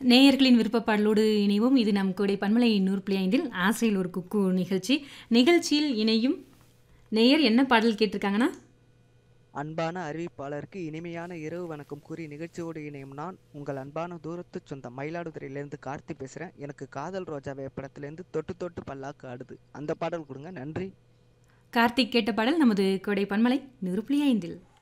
நேயர்களின் விருப்பப் பாடலோடு இணைவோம். இது நம் கோடை பண்பலை 100.5 ஆசையில் ஒரு குக்கு நிகழ்ச்சி. நிகழ்ச்சியில் இணையும் நேயர் என்ன பாடல் கேட்டிருக்காங்கன்னா, அன்பான அறிவிப்பாளருக்கு இனிமையான இரவு வணக்கம் கூறி நிகழ்ச்சியோடு இணையும் நான் உங்கள் அன்பான தூரத்து சொந்தம் மயிலாடுதுறையிலேருந்து கார்த்தி பேசுகிறேன். எனக்கு காதல் ரோஜாவே படத்துலேருந்து தொட்டு தொட்டு பல்லாக்கு ஆடுது அந்த பாடல் கொடுங்க. நன்றி. கார்த்திக் கேட்ட பாடல் நமது கோடை பண்பலை 100.5.